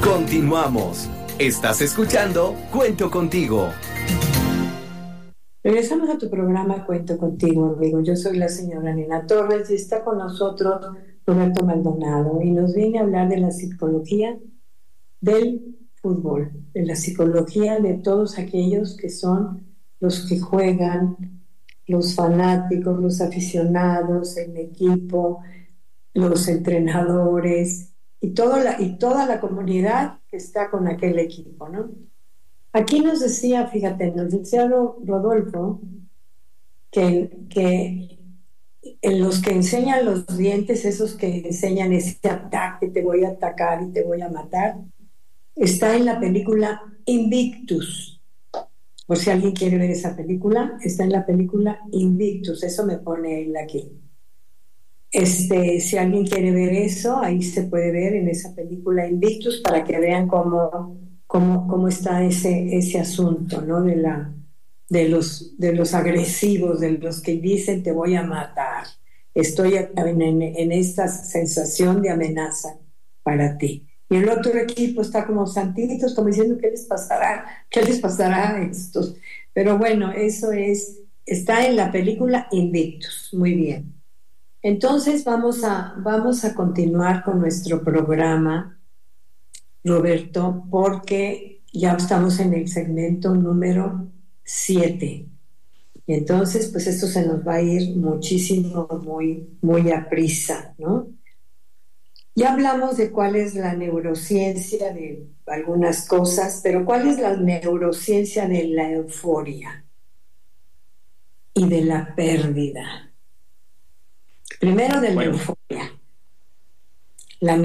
Continuamos. Estás escuchando Cuento Contigo. Regresamos a tu programa Cuento Contigo, amigo. Yo soy la señora Nina Torres y está con nosotros Roberto Maldonado y nos viene a hablar de la psicología del fútbol, de la psicología de todos aquellos que son los que juegan, los fanáticos, los aficionados, el equipo, los entrenadores y toda la comunidad que está con aquel equipo, ¿no? Aquí nos decía, fíjate, nos decía Rodolfo que en los que enseñan los dientes, esos que enseñan ese ataque, te voy a atacar y te voy a matar, está en la película Invictus. Por si alguien quiere ver esa película, está en la película Invictus, eso me pone él aquí. Si alguien quiere ver eso, ahí se puede ver en esa película Invictus para que vean cómo está ese asunto, ¿no? De los agresivos, de los que dicen te voy a matar. Estoy en esta sensación de amenaza para ti. Y el otro equipo está como santitos, como diciendo ¿qué les pasará a estos? Pero bueno, está en la película Invictus. Muy bien. Entonces vamos a continuar con nuestro programa, Roberto, porque ya estamos en el segmento número 7. Y entonces, pues esto se nos va a ir muchísimo, muy, muy a prisa, ¿no? Ya hablamos de cuál es la neurociencia de algunas cosas, pero ¿cuál es la neurociencia de la euforia y de la pérdida? Primero de la euforia. La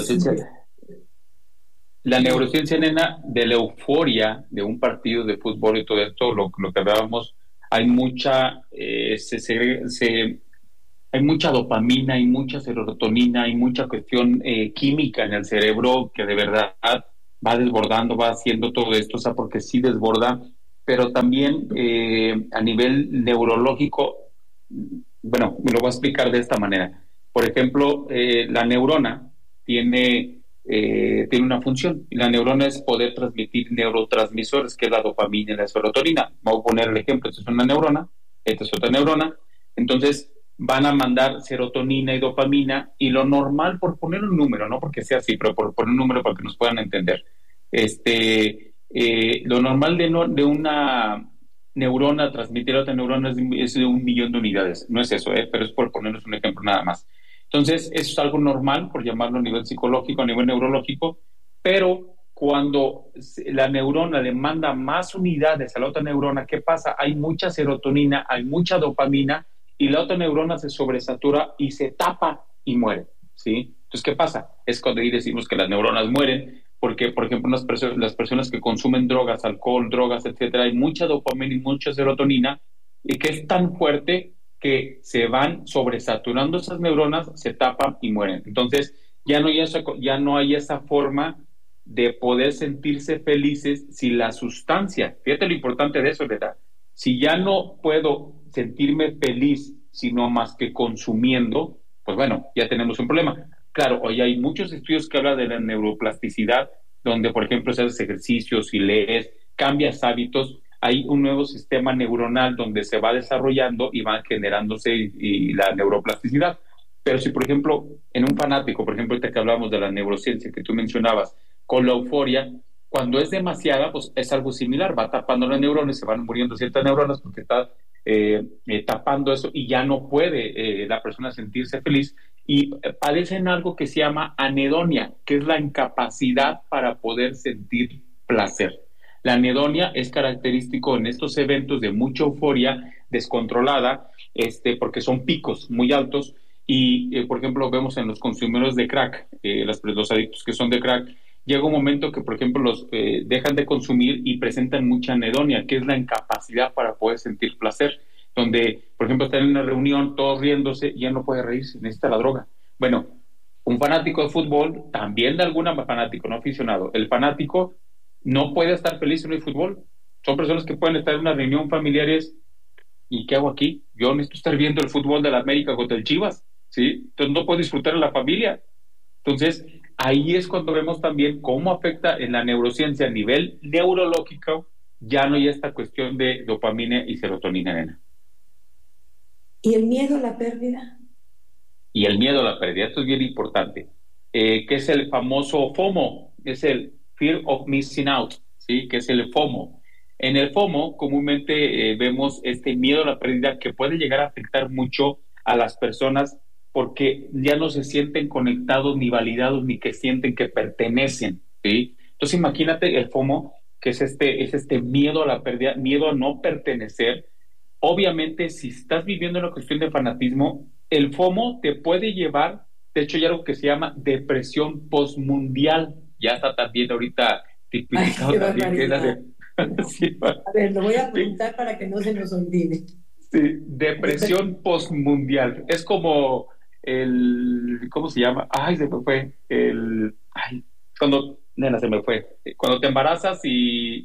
neurociencia, nena, de la euforia de un partido de fútbol y todo esto, lo que hablábamos, hay mucha, hay mucha dopamina, hay mucha serotonina, hay mucha cuestión química en el cerebro que de verdad va desbordando, va haciendo todo esto, o sea, porque sí desborda, pero también a nivel neurológico, bueno, me lo voy a explicar de esta manera. Por ejemplo, la neurona tiene una función, y la neurona es poder transmitir neurotransmisores, que es la dopamina y la serotonina. Vamos a poner el ejemplo, esta es una neurona, esta es otra neurona, entonces van a mandar serotonina y dopamina, y lo normal, por poner un número, no porque sea así, pero por poner un número para que nos puedan entender, lo normal de una neurona transmitir a otra neurona es de 1 millón de unidades, no es eso, pero es por ponernos un ejemplo nada más. Entonces, eso es algo normal, por llamarlo a nivel psicológico, a nivel neurológico, pero cuando la neurona le manda más unidades a la otra neurona, ¿qué pasa? Hay mucha serotonina, hay mucha dopamina, y la otra neurona se sobresatura y se tapa y muere, ¿sí? Entonces, ¿qué pasa? Es cuando ahí decimos que las neuronas mueren, porque, por ejemplo, las personas que consumen drogas, alcohol, drogas, etcétera, hay mucha dopamina y mucha serotonina, y que es tan fuerte que se van sobresaturando esas neuronas, se tapan y mueren. Entonces, ya no hay esa forma de poder sentirse felices si la sustancia, fíjate lo importante de eso, ¿verdad? Si ya no puedo sentirme feliz, sino más que consumiendo, pues bueno, ya tenemos un problema. Claro, hoy hay muchos estudios que hablan de la neuroplasticidad, donde, por ejemplo, si haces ejercicios, si lees, cambias hábitos, hay un nuevo sistema neuronal donde se va desarrollando y va generándose y la neuroplasticidad. Pero si, por ejemplo, en un fanático, por ejemplo, ahorita que hablábamos de la neurociencia que tú mencionabas, con la euforia, cuando es demasiada, pues es algo similar, va tapando las neuronas, se van muriendo ciertas neuronas porque está tapando eso y ya no puede la persona sentirse feliz, y padecen algo que se llama anedonia, que es la incapacidad para poder sentir placer. La anedonia es característico en estos eventos de mucha euforia descontrolada, porque son picos muy altos, y por ejemplo vemos en los consumidores de crack, los adictos que son de crack, llega un momento que, por ejemplo, los dejan de consumir y presentan mucha anedonia, que es la incapacidad para poder sentir placer, donde, por ejemplo, están en una reunión, todos riéndose, y ya no puede reírse, necesita la droga. Bueno, un fanático de fútbol, también de alguna fanático, no aficionado, el fanático no puede estar feliz si no hay fútbol. Son personas que pueden estar en una reunión familiares, ¿y qué hago aquí? Yo necesito estar viendo el fútbol de la América contra el Chivas, ¿sí? Entonces no puedo disfrutar en la familia. Entonces, ahí es cuando vemos también cómo afecta en la neurociencia a nivel neurológico, ya no hay esta cuestión de dopamina y serotonina, nena. ¿Y el miedo a la pérdida? Y el miedo a la pérdida, esto es bien importante, que es el famoso FOMO, es el Fear of Missing Out, ¿sí? Que es el FOMO. En el FOMO comúnmente vemos este miedo a la pérdida que puede llegar a afectar mucho a las personas porque ya no se sienten conectados ni validados ni que sienten que pertenecen, ¿sí? Entonces imagínate el FOMO, que es este miedo a la pérdida, miedo a no pertenecer. Obviamente, si estás viviendo una cuestión de fanatismo, el FOMO te puede llevar, de hecho, hay algo que se llama depresión postmundial. Ya está también ahorita Ay, tipificado qué también que es la barbaridad. de... No. Sí, A ver, lo voy a sí, apuntar para que no se nos olvide. sí, depresión postmundial. Es como ¿cómo se llama? Ay, se me fue. Ay, cuando, nena, se me fue. Cuando te embarazas y,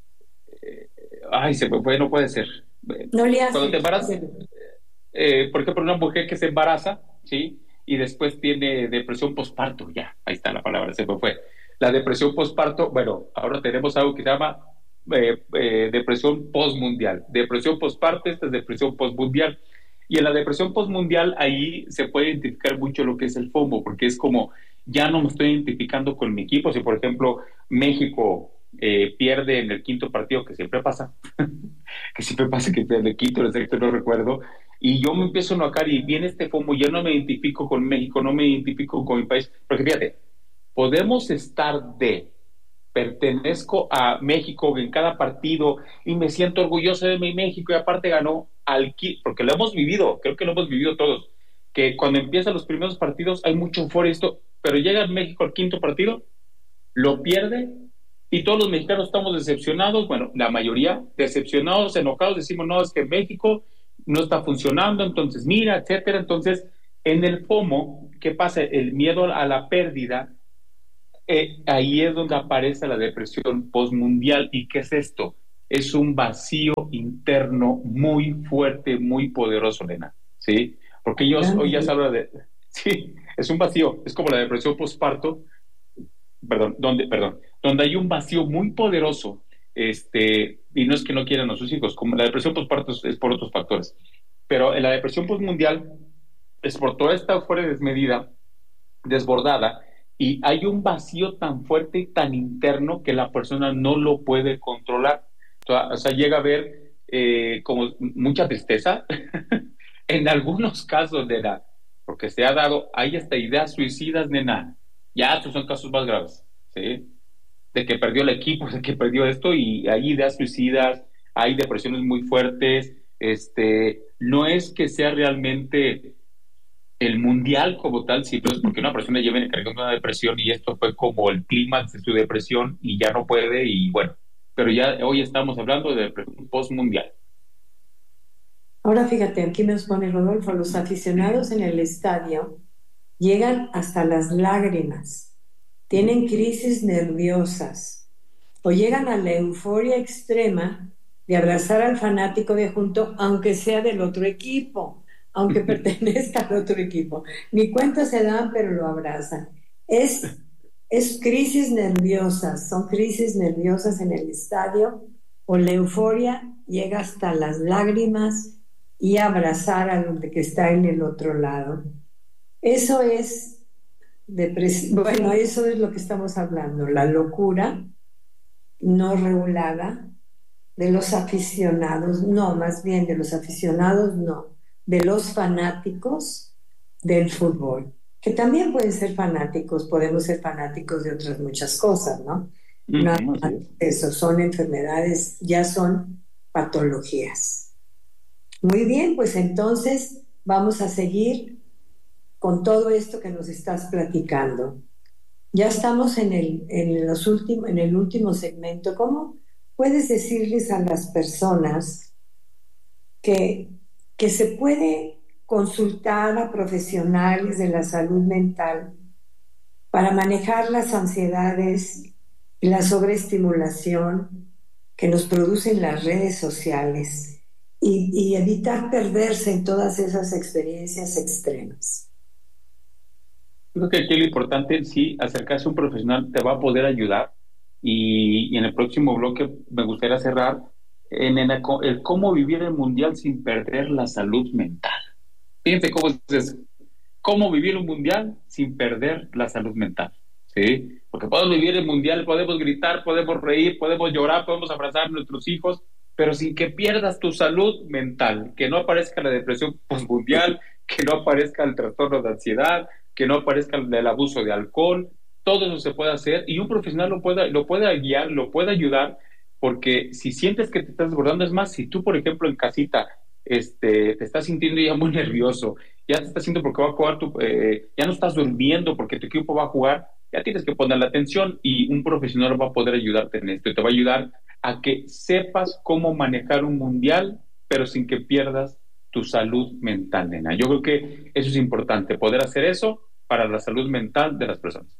ay, se me fue, no puede ser. No le Cuando te hace. embarazas, por ejemplo, una mujer que se embaraza, ¿sí? Y después tiene depresión postparto, ya, ahí está la palabra, se me fue. La depresión postparto, bueno, ahora tenemos algo que se llama depresión postmundial. Depresión postparto, esta es depresión postmundial. Y en la depresión postmundial, ahí se puede identificar mucho lo que es el FOMO, porque es como, ya no me estoy identificando con mi equipo. Si, por ejemplo, México pierde en el quinto partido, que siempre pasa, que siempre pasa que pierde el quinto, el sexto, no recuerdo, y yo me empiezo a enojar y viene este FOMO, ya no me identifico con México, no me identifico con mi país, porque fíjate, podemos estar pertenezco a México en cada partido y me siento orgulloso de mi México y aparte ganó porque lo hemos vivido, creo que lo hemos vivido todos, que cuando empiezan los primeros partidos hay mucho euforia esto, pero llega México al quinto partido, lo pierde y todos los mexicanos estamos decepcionados, bueno, la mayoría decepcionados, enojados, decimos, no, es que México no está funcionando, entonces mira, etcétera. Entonces, en el FOMO, ¿qué pasa? El miedo a la pérdida, ahí es donde aparece la depresión postmundial. ¿Y qué es esto? Es un vacío interno muy fuerte, muy poderoso, Elena, ¿sí? Porque hoy ya se habla de, sí, es un vacío, es como la depresión postparto, donde hay un vacío muy poderoso, y no es que no quieran a sus hijos, como la depresión postparto es por otros factores, pero en la depresión postmundial es por toda esta euforia desmedida, desbordada, y hay un vacío tan fuerte y tan interno que la persona no lo puede controlar. O sea, llega a ver como mucha tristeza, en algunos casos, nena, porque se ha dado, hay hasta ideas suicidas, nena, ya estos son casos más graves, ¿sí? De que perdió el equipo, de que perdió esto, y hay ideas suicidas, hay depresiones muy fuertes, no es que sea realmente el mundial como tal, sino es porque una persona lleva cargando una depresión y esto fue como el clímax de su depresión y ya no puede, y bueno, pero ya hoy estamos hablando de depresión postmundial. Ahora fíjate, aquí nos pone Rodolfo, los aficionados en el estadio llegan hasta las lágrimas, tienen crisis nerviosas o llegan a la euforia extrema de abrazar al fanático de junto, aunque sea del otro equipo, aunque pertenezca al otro equipo. Ni cuenta se dan, pero lo abrazan. Es crisis nerviosas, son crisis nerviosas en el estadio, o la euforia llega hasta las lágrimas y abrazar al que está en el otro lado. Eso es bueno, eso es lo que estamos hablando, la locura no regulada de los aficionados, no, más bien de los aficionados, no, de los fanáticos del fútbol, que también pueden ser fanáticos, podemos ser fanáticos de otras muchas cosas, ¿no? Nada más eso, son enfermedades, ya son patologías. Muy bien, pues entonces vamos a seguir con todo esto que nos estás platicando. Ya estamos en el último segmento. ¿Cómo puedes decirles a las personas que se puede consultar a profesionales de la salud mental para manejar las ansiedades y la sobreestimulación que nos producen las redes sociales y evitar perderse en todas esas experiencias extremas? Creo que aquí lo importante es sí, acercarse a un profesional te va a poder ayudar y en el próximo bloque me gustaría cerrar el cómo vivir el mundial sin perder la salud mental. Fíjense cómo es eso. Cómo vivir un mundial sin perder la salud mental. ¿Sí? Porque podemos vivir el mundial, podemos gritar, podemos reír, podemos llorar, podemos abrazar a nuestros hijos, pero sin que pierdas tu salud mental, que no aparezca la depresión postmundial, que no aparezca el trastorno de ansiedad, que no aparezca el abuso de alcohol. Todo eso se puede hacer y un profesional lo puede guiar, lo puede ayudar, porque si sientes que te estás desbordando, es más, si tú, por ejemplo, en casita, te estás sintiendo ya muy nervioso, ya te estás sintiendo porque va a jugar ya no estás durmiendo porque tu equipo va a jugar, ya tienes que poner la atención y un profesional va a poder ayudarte en esto y te va a ayudar a que sepas cómo manejar un mundial, pero sin que pierdas tu salud mental, nena. Yo creo que eso es importante, poder hacer eso para la salud mental de las personas.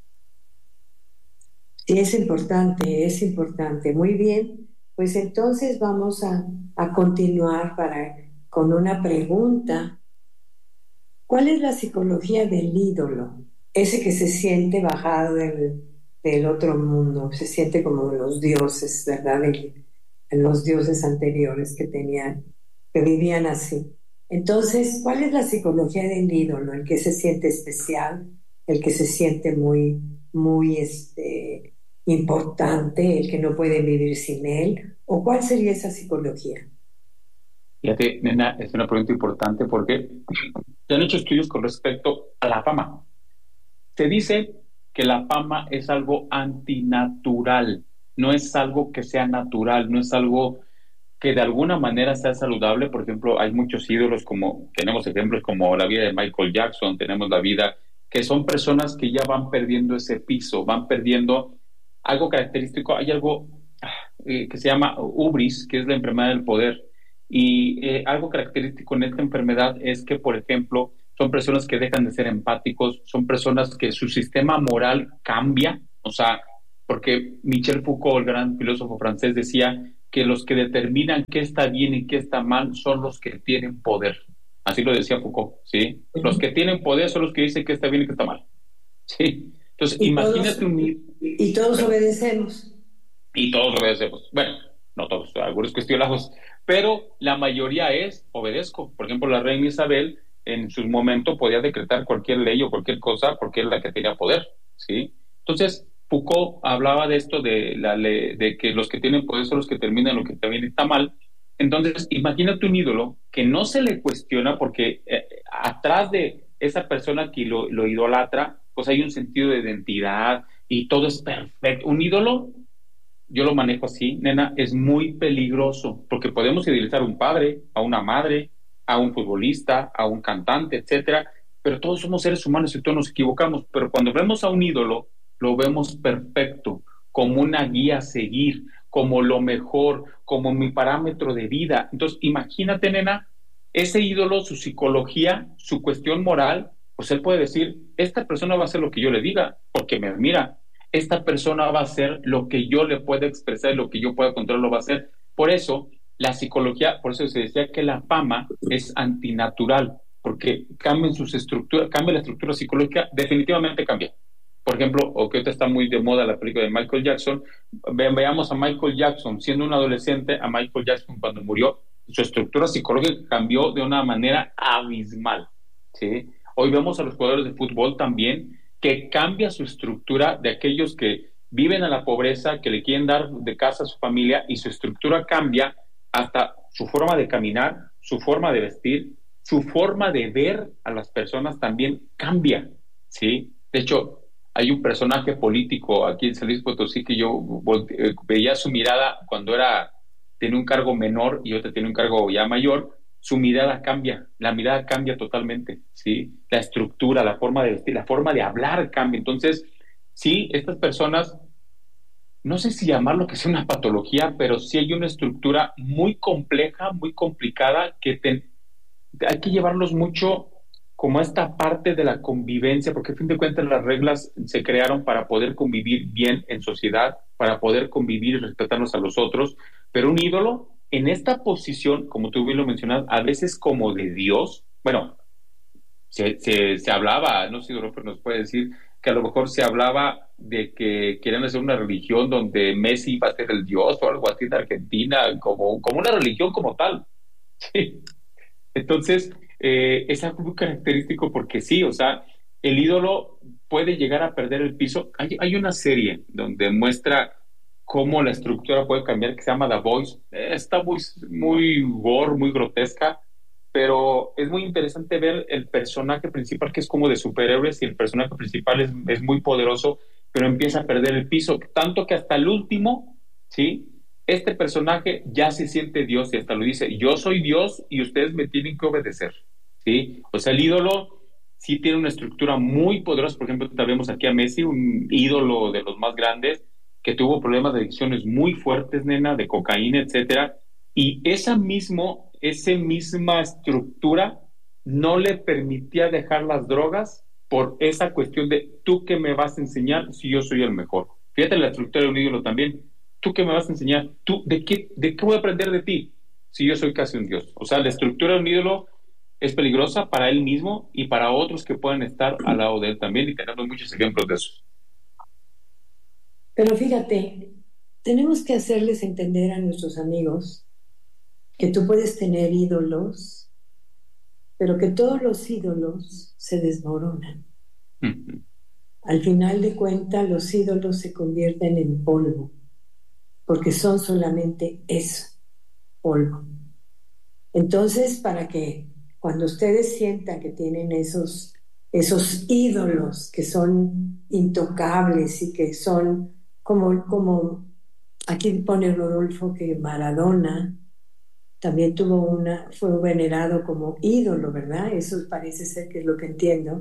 Sí, es importante. Muy bien, pues entonces vamos a continuar con una pregunta. ¿Cuál es la psicología del ídolo? Ese que se siente bajado del otro mundo, se siente como los dioses, ¿verdad? En los dioses anteriores que vivían así. Entonces, ¿cuál es la psicología del ídolo? El que se siente especial, el que se siente muy importante, el que no puede vivir sin él, ¿o cuál sería esa psicología? Fíjate, nena, es una pregunta importante porque se han hecho estudios con respecto a la fama. Se dice que la fama es algo antinatural, no es algo que sea natural, no es algo que de alguna manera sea saludable. Por ejemplo, hay muchos ídolos como, tenemos ejemplos como la vida de Michael Jackson, tenemos la vida, que son personas que ya van perdiendo ese piso, van perdiendo algo característico, hay algo que se llama hubris, que es la enfermedad del poder. Y algo característico en esta enfermedad es que, por ejemplo, son personas que dejan de ser empáticos, son personas que su sistema moral cambia, o sea, porque Michel Foucault, el gran filósofo francés, decía que los que determinan qué está bien y qué está mal son los que tienen poder. Así lo decía Foucault, ¿sí? Los que tienen poder son los que dicen qué está bien y qué está mal, ¿sí? Entonces, Y imagínate y todos bueno, obedecemos. y todos obedecemos. Bueno, no todos, algunos cuestionamos, pero la mayoría es obedezco. Por ejemplo, la reina Isabel en su momento podía decretar cualquier ley o cualquier cosa porque era la que tenía poder, ¿sí? Entonces, Foucault hablaba de esto, de la ley, de que los que tienen poder son los que terminan lo que también está mal. Entonces, imagínate un ídolo que no se le cuestiona porque atrás de esa persona que lo idolatra, pues hay un sentido de identidad y todo es perfecto. Un ídolo, yo lo manejo así, nena, es muy peligroso porque podemos idealizar a un padre, a una madre, a un futbolista, a un cantante, etcétera, pero todos somos seres humanos y todos nos equivocamos. Pero cuando vemos a un ídolo, lo vemos perfecto, como una guía a seguir, como lo mejor, como mi parámetro de vida. Entonces, imagínate, nena, ese ídolo, su psicología, su cuestión moral, pues él puede decir, esta persona va a hacer lo que yo le diga, porque me admira. Esta persona va a hacer lo que yo le pueda expresar, lo que yo pueda controlar, lo va a hacer. Por eso, la psicología, por eso se decía que la fama es antinatural, porque cambia sus estructuras, cambia la estructura psicológica, definitivamente cambia. Por ejemplo, o que ahorita está muy de moda la película de Michael Jackson, veamos a Michael Jackson siendo un adolescente, a Michael Jackson cuando murió, su estructura psicológica cambió de una manera abismal, ¿sí? Hoy vemos a los jugadores de fútbol también que cambia su estructura de aquellos que viven a la pobreza, que le quieren dar de casa a su familia y su estructura cambia hasta su forma de caminar, su forma de vestir, su forma de ver a las personas también cambia, ¿sí? De hecho, hay un personaje político aquí en San Luis Potosí que yo veía su mirada cuando tenía un cargo menor y ahorita tiene un cargo ya mayor, su mirada cambia, la mirada cambia totalmente, ¿sí? La estructura, la forma de vestir, la forma de hablar cambia. Entonces, sí, estas personas, no sé si llamarlo que sea una patología, pero sí hay una estructura muy compleja, muy complicada, hay que llevarlos mucho como esta parte de la convivencia, porque a fin de cuentas las reglas se crearon para poder convivir bien en sociedad, para poder convivir y respetarnos a los otros, pero un ídolo en esta posición, como tú bien lo mencionas, a veces como de Dios, bueno, Se hablaba, no sé si Rodolfo nos puede decir, que a lo mejor se hablaba de que querían hacer una religión donde Messi iba a ser el dios o algo así en Argentina, como una religión como tal. Sí. Entonces, es algo muy característico porque sí, o sea, el ídolo puede llegar a perder el piso. Hay una serie donde muestra cómo la estructura puede cambiar que se llama The Voice. Está muy gore, muy grotesca, pero es muy interesante ver el personaje principal que es como de superhéroes y el personaje principal es muy poderoso, pero empieza a perder el piso, tanto que hasta el último, ¿sí? Este personaje ya se siente Dios y hasta lo dice, yo soy Dios y ustedes me tienen que obedecer, ¿sí? O sea, el ídolo sí tiene una estructura muy poderosa. Por ejemplo, tenemos aquí a Messi, un ídolo de los más grandes, que tuvo problemas de adicciones muy fuertes, nena, de cocaína, etcétera, y esa misma estructura no le permitía dejar las drogas por esa cuestión de tú que me vas a enseñar si yo soy el mejor. Fíjate la estructura de un ídolo también. ¿Tú qué me vas a enseñar? ¿Tú de qué voy a aprender de ti si yo soy casi un dios? O sea, la estructura de un ídolo es peligrosa para él mismo y para otros que pueden estar al lado de él también, y tenemos muchos ejemplos de eso. Pero fíjate, tenemos que hacerles entender a nuestros amigos que tú puedes tener ídolos, pero que todos los ídolos se desmoronan. Al final de cuentas, los ídolos se convierten en polvo, porque son solamente eso, polvo. Entonces, para que cuando ustedes sientan que tienen esos ídolos que son intocables y que son como aquí pone Rodolfo que Maradona también fue venerado como ídolo, ¿verdad? Eso parece ser que es lo que entiendo.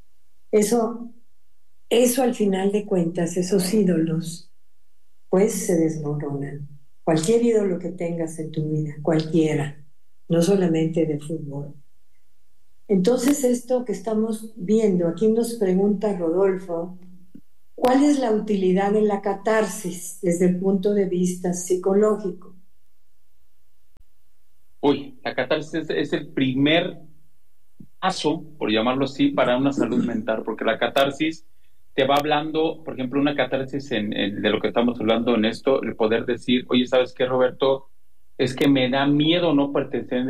Eso al final de cuentas, esos ídolos, pues se desmoronan. Cualquier ídolo que tengas en tu vida, cualquiera, no solamente de fútbol. Entonces, esto que estamos viendo, aquí nos pregunta Rodolfo, ¿cuál es la utilidad de la catarsis desde el punto de vista psicológico? Uy, la catarsis es el primer paso, por llamarlo así, para una salud mental, porque la catarsis te va hablando, por ejemplo, una catarsis de lo que estamos hablando en esto, el poder decir, oye, ¿sabes qué, Roberto? Es que me da miedo no pertenecer